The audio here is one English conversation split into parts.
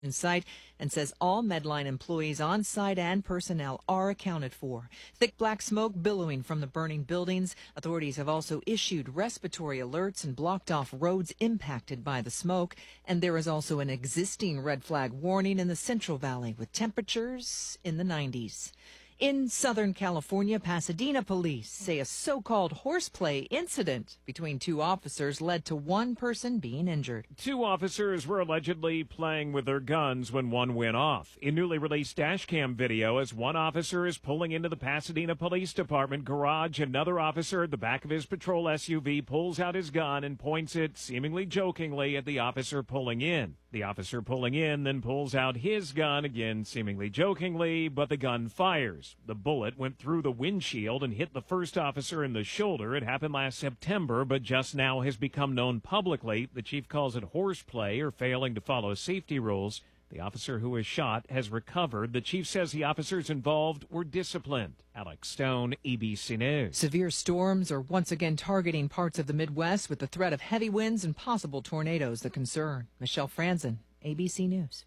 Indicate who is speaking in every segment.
Speaker 1: in sight and says all Medline employees on site and personnel are accounted for. Thick black smoke billowing from the burning buildings. Authorities have also issued respiratory alerts and blocked off roads impacted by the smoke. And there is also an existing red flag warning in the Central Valley with temperatures in the 90s. In Southern California, Pasadena police say a so-called horseplay incident between two officers led to one person being injured.
Speaker 2: Two officers were allegedly playing with their guns when one went off. In newly released dashcam video, as one officer is pulling into the Pasadena Police Department garage, another officer at the back of his patrol SUV pulls out his gun and points it, seemingly jokingly, at the officer pulling in. The officer pulling in then pulls out his gun, again seemingly jokingly, but the gun fires. The bullet went through the windshield and hit the first officer in the shoulder. It happened last September, but just now has become known publicly. The chief calls it horseplay or failing to follow safety rules. The officer who was shot has recovered. The chief says the officers involved were disciplined. Alex Stone, ABC News.
Speaker 1: Severe storms are once again targeting parts of the Midwest with the threat of heavy winds and possible tornadoes the concern. Michelle Franzen, ABC News.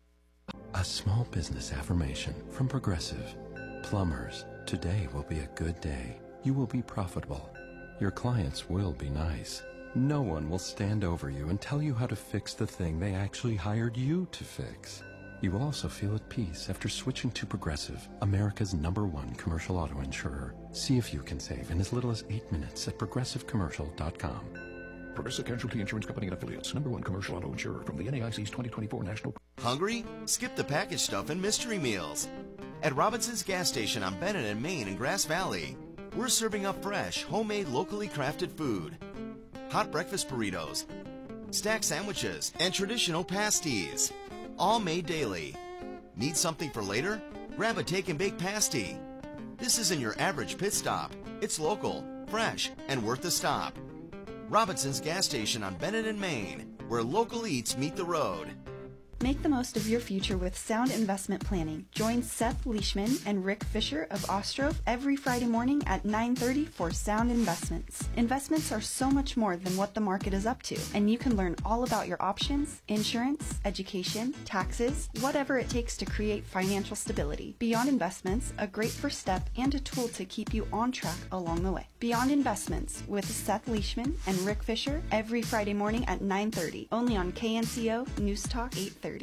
Speaker 3: A small business affirmation from Progressive. Plumbers, today will be a good day. You will be profitable. Your clients will be nice. No one will stand over you and tell you how to fix the thing they actually hired you to fix. You will also feel at peace after switching to Progressive, America's #1 commercial auto insurer. See if you can save in as little as 8 minutes at progressivecommercial.com.
Speaker 4: Progressive Casualty Insurance Company and Affiliates, #1 commercial auto insurer from the NAIC's 2024 National.
Speaker 5: Hungry? Skip the packaged stuff and mystery meals. At Robinson's gas station on Bennett and Main in Grass Valley, we're serving up fresh, homemade, locally crafted food. Hot breakfast burritos, stack sandwiches, and traditional pasties. All made daily. Need something for later? Grab a take and bake pasty. This isn't your average pit stop. It's local, fresh, and worth the stop. Robinson's gas station on Bennett and Main, where local eats meet the road.
Speaker 6: Make the most of your future with sound investment planning. Join Seth Leishman and Rick Fisher of Ostrov every Friday morning at 9:30 for Sound Investments. Investments are so much more than what the market is up to, and you can learn all about your options, insurance, education, taxes, whatever it takes to create financial stability. Beyond Investments, a great first step and a tool to keep you on track along the way. Beyond Investments with Seth Leishman and Rick Fisher every Friday morning at 9:30, only on KNCO News Talk 830.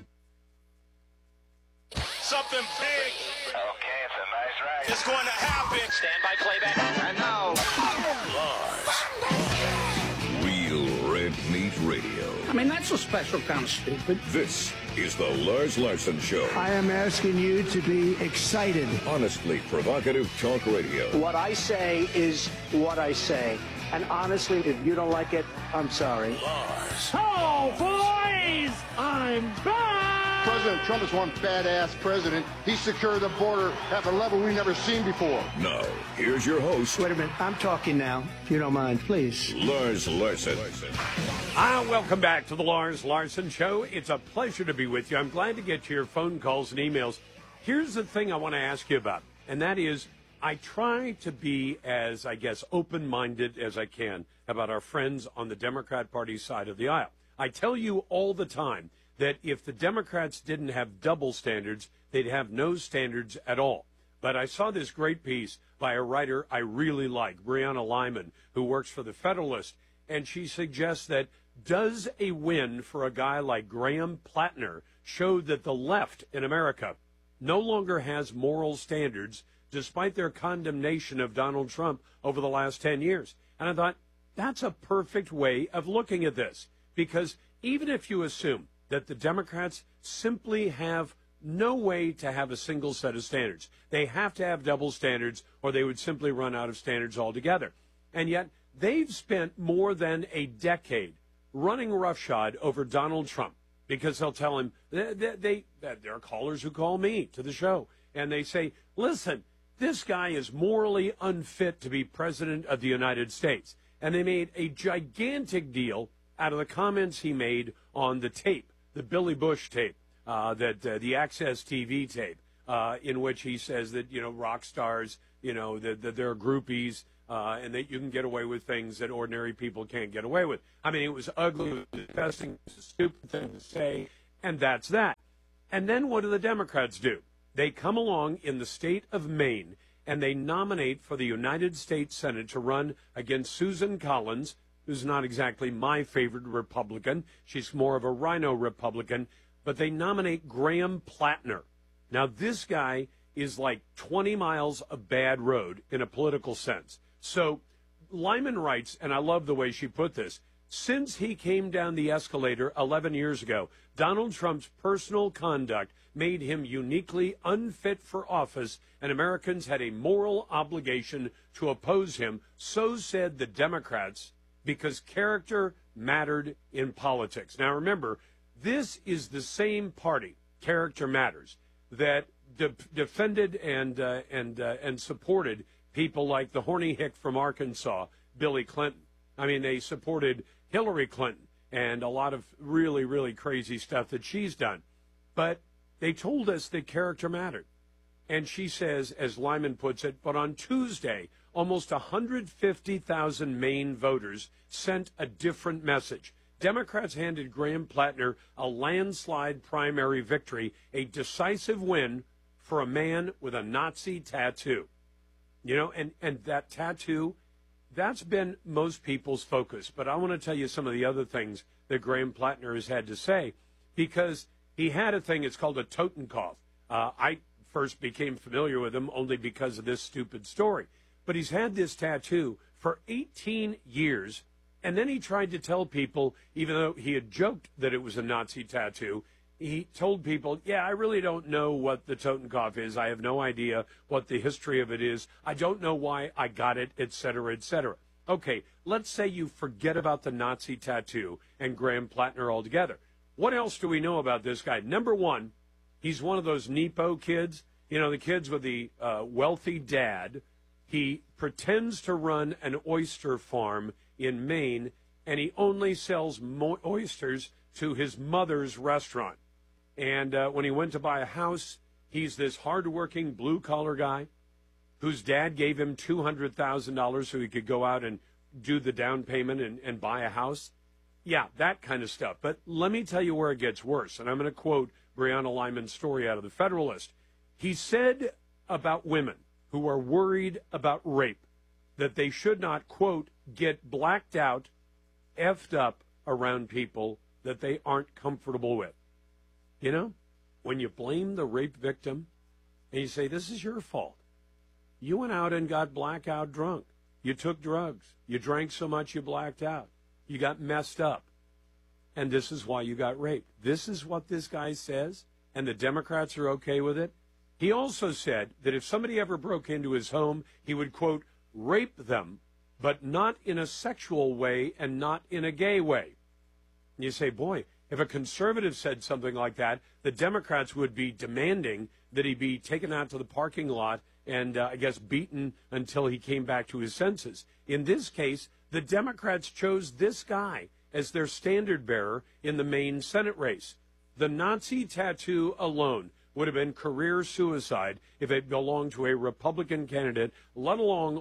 Speaker 7: Something big.
Speaker 8: Okay, it's a nice ride.
Speaker 7: It's going to happen.
Speaker 8: Stand by playback. And now,
Speaker 4: Real Red Meat Radio.
Speaker 9: I mean, that's a special kind of stupid.
Speaker 4: This is the Lars Larson Show.
Speaker 10: I am asking you to be excited.
Speaker 4: Honestly provocative talk radio.
Speaker 10: What I say is what I say. And honestly, if you don't like it, I'm sorry.
Speaker 4: Lars.
Speaker 9: Oh, boys! I'm back!
Speaker 11: President Trump is one badass president. He secured the border at a level we've never seen before.
Speaker 4: Now, here's your host.
Speaker 10: Wait a minute. I'm talking now, if you don't mind, please.
Speaker 4: Lars Larson.
Speaker 12: Welcome back to the Lars Larson Show. It's a pleasure to be with you. I'm glad to get your phone calls and emails. Here's the thing I want to ask you about, and that is I try to be as, I guess, open-minded as I can about our friends on the Democrat Party side of the aisle. I tell you all the time that if the Democrats didn't have double standards, they'd have no standards at all. But I saw this great piece by a writer I really like, Brianna Lyman, who works for the Federalist, and she suggests that does a win for a guy like Graham Plattner show that the left in America no longer has moral standards despite their condemnation of Donald Trump over the last 10 years? And I thought, that's a perfect way of looking at this, because even if you assume that the Democrats simply have no way to have a single set of standards, they have to have double standards or they would simply run out of standards altogether. And yet they've spent more than a decade running roughshod over Donald Trump, because they'll tell him, there are callers who call me to the show, and they say, listen, this guy is morally unfit to be president of the United States. And they made a gigantic deal out of the comments he made on the tape, the Billy Bush tape, the Access TV tape, in which he says that, rock stars, that they're groupies, and that you can get away with things that ordinary people can't get away with. I mean, it was ugly, it was disgusting, it was a stupid thing to say. And that's that. And then what do the Democrats do? They come along in the state of Maine and they nominate for the United States Senate to run against Susan Collins, who's not exactly my favorite Republican. She's more of a rhino Republican. But they nominate Graham Plattner. Now, this guy is like 20 miles of bad road in a political sense. So Lyman writes, and I love the way she put this, since he came down the escalator 11 years ago, Donald Trump's personal conduct made him uniquely unfit for office, and Americans had a moral obligation to oppose him. So said the Democrats, because character mattered in politics. Now, remember, this is the same party, Character Matters, that defended and supported people like the horny hick from Arkansas, Billy Clinton. I mean, they supported Hillary Clinton and a lot of really, really crazy stuff that she's done. But they told us that character mattered. And she says, as Lyman puts it, but on Tuesday, almost 150,000 Maine voters sent a different message. Democrats handed Graham Plattner a landslide primary victory, a decisive win for a man with a Nazi tattoo. You know, and that tattoo, that's been most people's focus. But I want to tell you some of the other things that Graham Plattner has had to say, because he had a thing, it's called a Totenkopf. I first became familiar with him only because of this stupid story. But he's had this tattoo for 18 years, and then he tried to tell people, even though he had joked that it was a Nazi tattoo, he told people, yeah, I really don't know what the Totenkopf is. I have no idea what the history of it is. I don't know why I got it, et cetera, et cetera. Okay, let's say you forget about the Nazi tattoo and Graham Plattner altogether. What else do we know about this guy? Number one, he's one of those Nepo kids, you know, the kids with the wealthy dad. He pretends to run an oyster farm in Maine, and he only sells oysters to his mother's restaurant. And when he went to buy a house, he's this hardworking blue-collar guy whose dad gave him $200,000 so he could go out and do the down payment and buy a house. Yeah, that kind of stuff. But let me tell you where it gets worse. And I'm going to quote Brianna Lyman's story out of the Federalist. He said about women who are worried about rape that they should not, quote, get blacked out, effed up around people that they aren't comfortable with. You know, when you blame the rape victim and you say, this is your fault. You went out and got blackout drunk. You took drugs. You drank so much you blacked out. You got messed up. And this is why you got raped. This is what this guy says, and the Democrats are okay with it. He also said that if somebody ever broke into his home, he would, quote, rape them, but not in a sexual way and not in a gay way. And you say, boy, if a conservative said something like that, the Democrats would be demanding that he be taken out to the parking lot and, I guess, beaten until he came back to his senses. In this case, the Democrats chose this guy as their standard bearer in the Maine Senate race. The Nazi tattoo alone would have been career suicide if it belonged to a Republican candidate, let alone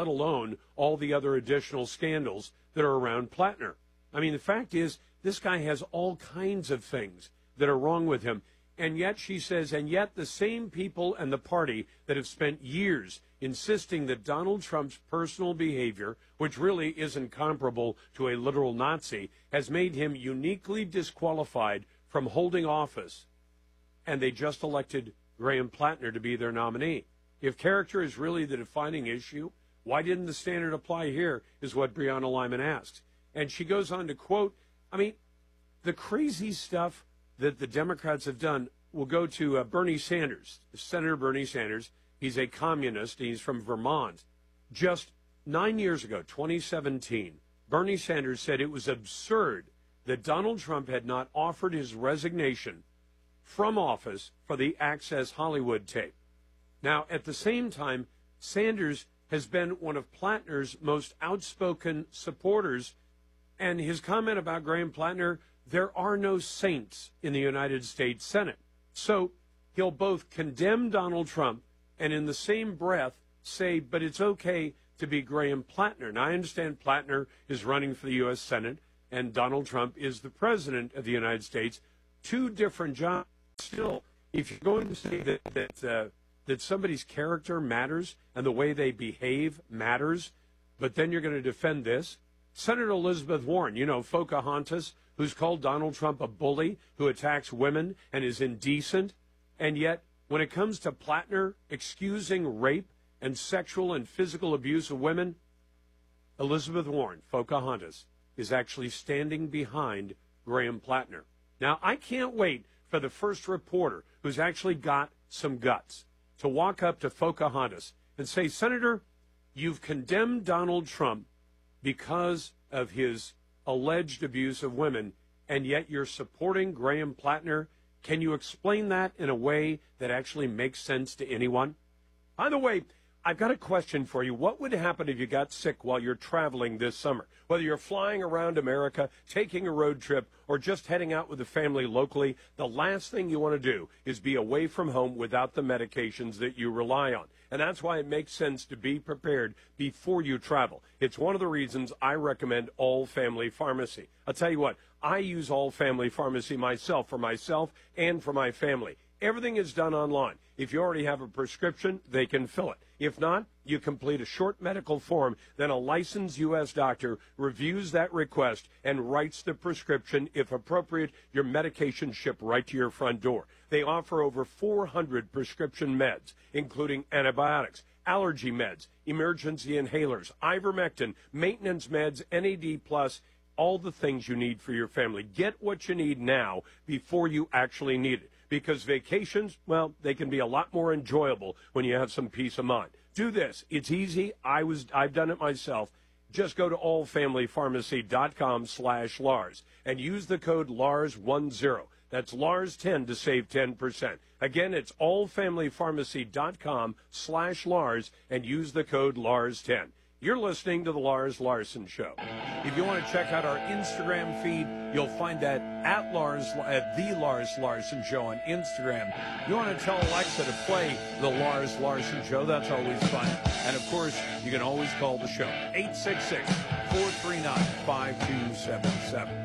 Speaker 12: all the other additional scandals that are around Plattner. I mean, the fact is, this guy has all kinds of things that are wrong with him. And yet, she says, and yet the same people and the party that have spent years insisting that Donald Trump's personal behavior, which really isn't comparable to a literal Nazi, has made him uniquely disqualified from holding office. And they just elected Graham Plattner to be their nominee. If character is really the defining issue, why didn't the standard apply here, is what Brianna Lyman asks. And she goes on to quote, I mean, the crazy stuff that the Democrats have done will go to Bernie Sanders, Senator Bernie Sanders. He's a communist. He's from Vermont. Just 9 years ago, 2017, Bernie Sanders said it was absurd that Donald Trump had not offered his resignation from office for the Access Hollywood tape. Now, at the same time, Sanders has been one of Plattner's most outspoken supporters, and his comment about Graham Plattner, there are no saints in the United States Senate. So he'll both condemn Donald Trump and in the same breath say, but it's okay to be Graham Plattner. Now, I understand Plattner is running for the U.S. Senate and Donald Trump is the president of the United States. two different jobs. Still, if you're going to say that somebody's character matters and the way they behave matters, but then you're going to defend this. Senator Elizabeth Warren, you know, Pocahontas, who's called Donald Trump a bully, who attacks women and is indecent, and yet when it comes to Plattner excusing rape and sexual and physical abuse of women, Elizabeth Warren, Pocahontas, is actually standing behind Graham Plattner. Now, I can't wait for the first reporter who's actually got some guts to walk up to Pocahontas and say, Senator, you've condemned Donald Trump because of his alleged abuse of women, and yet you're supporting Graham Plattner. Can you explain that in a way that actually makes sense to anyone? By the way, I've got a question for you. What would happen if you got sick while you're traveling this summer? Whether you're flying around America, taking a road trip, or just heading out with the family locally, the last thing you want to do is be away from home without the medications that you rely on. And that's why it makes sense to be prepared before you travel. It's one of the reasons I recommend All Family Pharmacy. I'll tell you what, I use All Family Pharmacy myself, for myself and for my family. Everything is done online. If you already have a prescription, they can fill it. If not, you complete a short medical form, then a licensed U.S. doctor reviews that request and writes the prescription. If appropriate, your medication shipped right to your front door. They offer over 400 prescription meds, including antibiotics, allergy meds, emergency inhalers, ivermectin, maintenance meds, NAD+, all the things you need for your family. Get what you need now before you actually need it. Because vacations, well, they can be a lot more enjoyable when you have some peace of mind. Do this. It's easy. I've done it myself. Just go to allfamilypharmacy.com/Lars and use the code LARS10. That's LARS10 to save 10%. Again, it's allfamilypharmacy.com/Lars and use the code LARS10. You're listening to The Lars Larson Show. If you want to check out our Instagram feed, you'll find that at The Lars Larson Show on Instagram. You want to tell Alexa to play The Lars Larson Show, that's always fun. And, of course, you can always call the show, 866-439-5277.